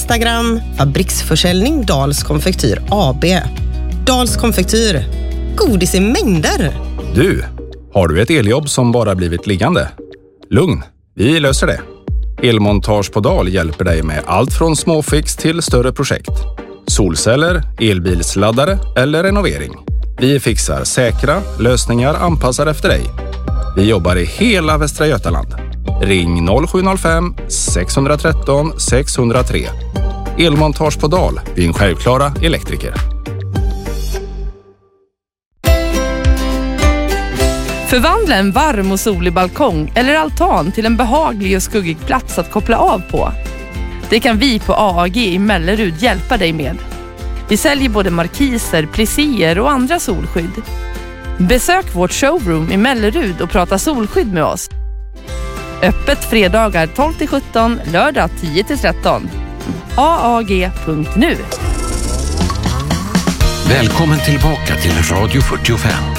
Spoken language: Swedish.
Instagram, fabriksförsäljning Dals Konfektyr AB. Dals Konfektyr, godis i mängder. Du, har du ett eljobb som bara blivit liggande? Lugn, vi löser det. Elmontage på Dal hjälper dig med allt från småfix till större projekt. Solceller, elbilsladdare eller renovering. Vi fixar säkra lösningar anpassade efter dig. Vi jobbar i hela Västra Götaland. Ring 0705 613 603. Elmontage på Dal, din självklara elektriker. Förvandla en varm och solig balkong eller altan till en behaglig och skuggig plats att koppla av på. Det kan vi på AAG i Mellerud hjälpa dig med. Vi säljer både markiser, plissier och andra solskydd. Besök vårt showroom i Mellerud och prata solskydd med oss. Öppet fredagar 12-17, lördag 10-13. aag.nu. Välkommen tillbaka till Radio 45.